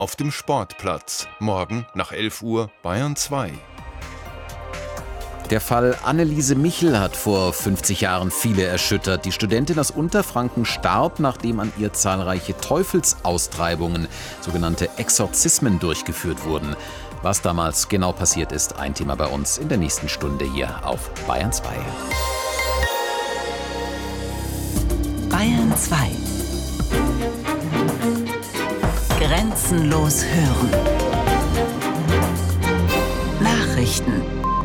auf dem Sportplatz. Morgen nach 11 Uhr Bayern 2. Der Fall Anneliese Michel hat vor 50 Jahren viele erschüttert. Die Studentin aus Unterfranken starb, nachdem an ihr zahlreiche Teufelsaustreibungen, sogenannte Exorzismen, durchgeführt wurden. Was damals genau passiert ist, ein Thema bei uns in der nächsten Stunde hier auf Bayern 2. Bayern 2. Grenzenlos hören. Nachrichten.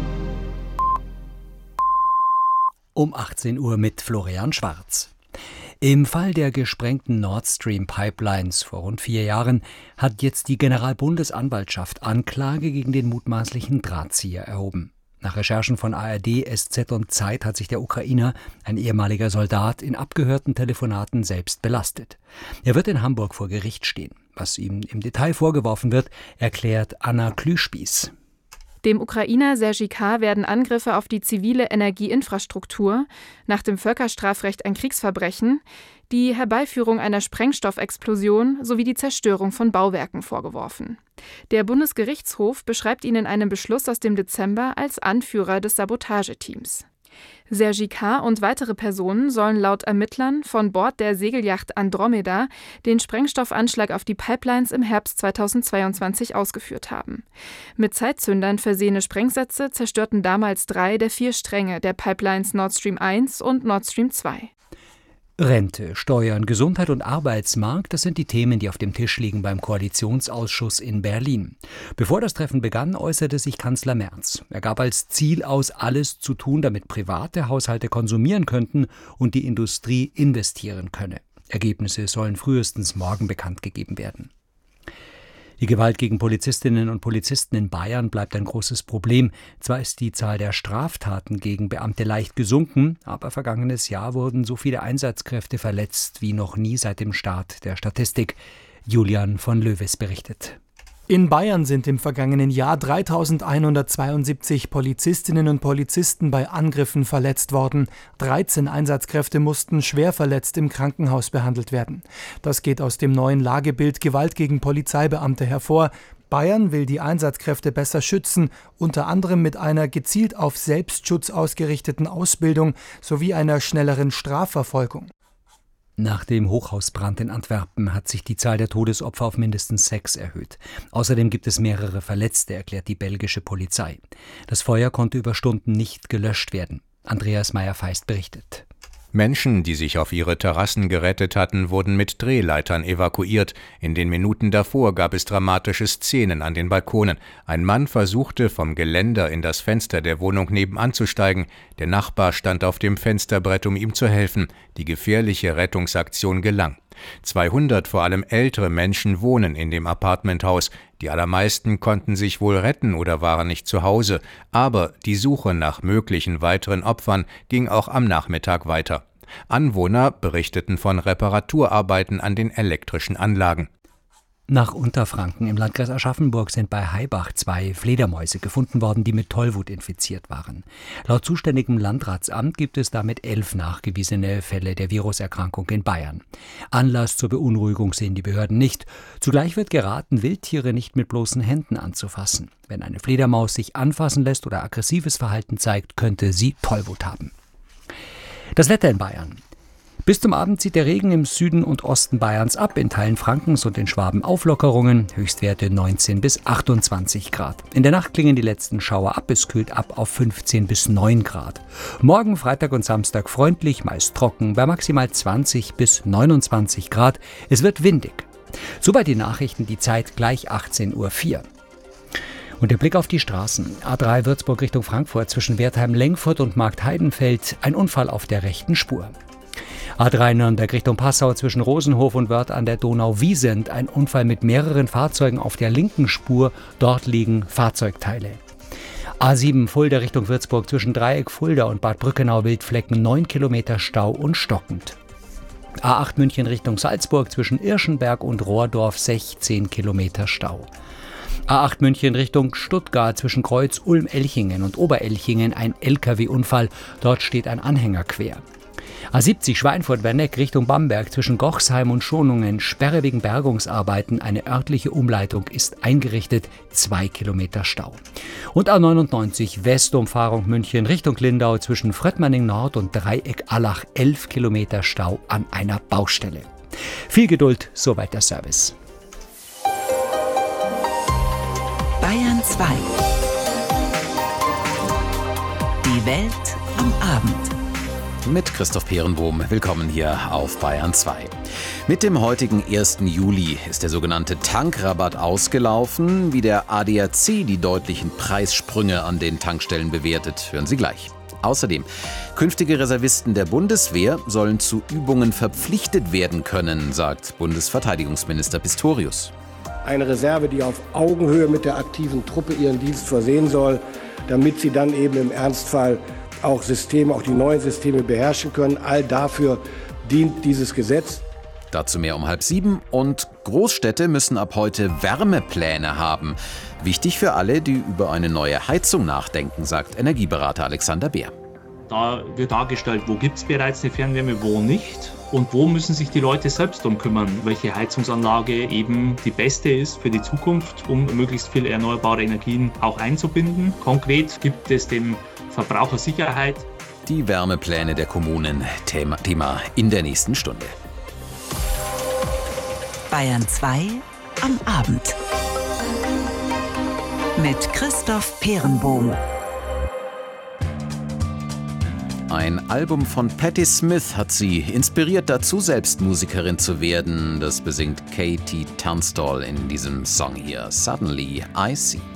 Um 18 Uhr mit Florian Schwarz. Im Fall der gesprengten Nord Stream Pipelines vor rund 4 Jahren hat jetzt die Generalbundesanwaltschaft Anklage gegen den mutmaßlichen Drahtzieher erhoben. Nach Recherchen von ARD, SZ und Zeit hat sich der Ukrainer, ein ehemaliger Soldat, in abgehörten Telefonaten selbst belastet. Er wird in Hamburg vor Gericht stehen. Was ihm im Detail vorgeworfen wird, erklärt Anna Klüspieß. Dem Ukrainer Sergej K. werden Angriffe auf die zivile Energieinfrastruktur, nach dem Völkerstrafrecht ein Kriegsverbrechen, die Herbeiführung einer Sprengstoffexplosion sowie die Zerstörung von Bauwerken vorgeworfen. Der Bundesgerichtshof beschreibt ihn in einem Beschluss aus dem Dezember als Anführer des Sabotageteams. Sergej K. und weitere Personen sollen laut Ermittlern von Bord der Segelyacht Andromeda den Sprengstoffanschlag auf die Pipelines im Herbst 2022 ausgeführt haben. Mit Zeitzündern versehene Sprengsätze zerstörten damals 3 der 4 Stränge der Pipelines Nord Stream 1 und Nord Stream 2. Rente, Steuern, Gesundheit und Arbeitsmarkt, das sind die Themen, die auf dem Tisch liegen beim Koalitionsausschuss in Berlin. Bevor das Treffen begann, äußerte sich Kanzler Merz. Er gab als Ziel aus, alles zu tun, damit private Haushalte konsumieren könnten und die Industrie investieren könne. Ergebnisse sollen frühestens morgen bekannt gegeben werden. Die Gewalt gegen Polizistinnen und Polizisten in Bayern bleibt ein großes Problem. Zwar ist die Zahl der Straftaten gegen Beamte leicht gesunken, aber vergangenes Jahr wurden so viele Einsatzkräfte verletzt wie noch nie seit dem Start der Statistik. Julian von Löwes berichtet. In Bayern sind im vergangenen Jahr 3.172 Polizistinnen und Polizisten bei Angriffen verletzt worden. 13 Einsatzkräfte mussten schwer verletzt im Krankenhaus behandelt werden. Das geht aus dem neuen Lagebild Gewalt gegen Polizeibeamte hervor. Bayern will die Einsatzkräfte besser schützen, unter anderem mit einer gezielt auf Selbstschutz ausgerichteten Ausbildung sowie einer schnelleren Strafverfolgung. Nach dem Hochhausbrand in Antwerpen hat sich die Zahl der Todesopfer auf mindestens 6 erhöht. Außerdem gibt es mehrere Verletzte, erklärt die belgische Polizei. Das Feuer konnte über Stunden nicht gelöscht werden. Andreas Meyer-Feist berichtet. Menschen, die sich auf ihre Terrassen gerettet hatten, wurden mit Drehleitern evakuiert. In den Minuten davor gab es dramatische Szenen an den Balkonen. Ein Mann versuchte, vom Geländer in das Fenster der Wohnung nebenan zu steigen. Der Nachbar stand auf dem Fensterbrett, um ihm zu helfen. Die gefährliche Rettungsaktion gelang. 200 vor allem ältere Menschen wohnen in dem Appartementhaus. Die allermeisten konnten sich wohl retten oder waren nicht zu Hause. Aber die Suche nach möglichen weiteren Opfern ging auch am Nachmittag weiter. Anwohner berichteten von Reparaturarbeiten an den elektrischen Anlagen. Nach Unterfranken im Landkreis Aschaffenburg sind bei Haibach 2 Fledermäuse gefunden worden, die mit Tollwut infiziert waren. Laut zuständigem Landratsamt gibt es damit 11 nachgewiesene Fälle der Viruserkrankung in Bayern. Anlass zur Beunruhigung sehen die Behörden nicht. Zugleich wird geraten, Wildtiere nicht mit bloßen Händen anzufassen. Wenn eine Fledermaus sich anfassen lässt oder aggressives Verhalten zeigt, könnte sie Tollwut haben. Das Wetter in Bayern. Bis zum Abend zieht der Regen im Süden und Osten Bayerns ab, in Teilen Frankens und in Schwaben Auflockerungen, Höchstwerte 19 bis 28 Grad. In der Nacht klingen die letzten Schauer ab, es kühlt ab auf 15 bis 9 Grad. Morgen, Freitag und Samstag freundlich, meist trocken, bei maximal 20 bis 29 Grad. Es wird windig. Soweit die Nachrichten, die Zeit gleich 18:04 Uhr. Und der Blick auf die Straßen. A3 Würzburg Richtung Frankfurt zwischen Wertheim-Lengfurt und Marktheidenfeld, ein Unfall auf der rechten Spur. A3 Nürnberg Richtung Passau zwischen Rosenhof und Wörth an der Donau-Wiesent, ein Unfall mit mehreren Fahrzeugen auf der linken Spur, dort liegen Fahrzeugteile. A7 Fulda Richtung Würzburg zwischen Dreieck Fulda und Bad Brückenau Wildflecken, 9 Kilometer Stau und stockend. A8 München Richtung Salzburg zwischen Irschenberg und Rohrdorf, 16 Kilometer Stau. A8 München Richtung Stuttgart zwischen Kreuz Ulm-Elchingen und Oberelchingen, ein LKW-Unfall, dort steht ein Anhänger quer. A70 Schweinfurt-Werneck Richtung Bamberg zwischen Gochsheim und Schonungen, Sperre wegen Bergungsarbeiten, eine örtliche Umleitung ist eingerichtet, 2 Kilometer Stau. Und A99 Westumfahrung München Richtung Lindau zwischen Fröttmanning Nord und Dreieck Allach, 11 Kilometer Stau an einer Baustelle. Viel Geduld, soweit der Service. Bayern 2. Die Welt am Abend. Mit Christoph Peerenbohm. Willkommen hier auf Bayern 2. Mit dem heutigen 1. Juli ist der sogenannte Tankrabatt ausgelaufen. Wie der ADAC die deutlichen Preissprünge an den Tankstellen bewertet, hören Sie gleich. Außerdem, künftige Reservisten der Bundeswehr sollen zu Übungen verpflichtet werden können, sagt Bundesverteidigungsminister Pistorius. Eine Reserve, die auf Augenhöhe mit der aktiven Truppe ihren Dienst versehen soll, damit sie dann eben im Ernstfall auch die neuen Systeme beherrschen können. All dafür dient dieses Gesetz. Dazu mehr um 6:30. Und Großstädte müssen ab heute Wärmepläne haben. Wichtig für alle, die über eine neue Heizung nachdenken, sagt Energieberater Alexander Beer. Da wird dargestellt, wo gibt es bereits eine Fernwärme, wo nicht. Und wo müssen sich die Leute selbst drum kümmern, welche Heizungsanlage eben die beste ist für die Zukunft, um möglichst viel erneuerbare Energien auch einzubinden. Konkret gibt es dem Verbraucher Sicherheit. Die Wärmepläne der Kommunen, Thema in der nächsten Stunde. Bayern 2 am Abend. Mit Christoph Peerenbohm. Ein Album von Patti Smith hat sie inspiriert dazu, selbst Musikerin zu werden. Das besingt Katie Tunstall in diesem Song hier, Suddenly I See.